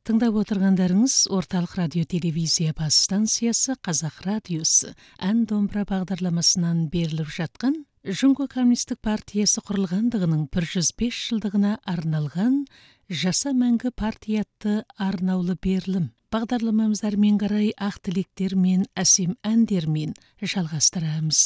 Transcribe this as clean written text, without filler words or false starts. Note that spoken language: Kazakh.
Тыңдап отырғандарыңыз орталық радио телевизия бас станциясы Қазақ радиосы ән домбыра бағдарламасынан беріліп жатқан Жұңго коммунистік партиясы құрылғандығының 105 жылдығына арналған Жаса мәңгі партия атты арнаулы берілім. Бағдарламамыздармен қарай ақ тілектер мен әсем әндермен жалғастырамыз.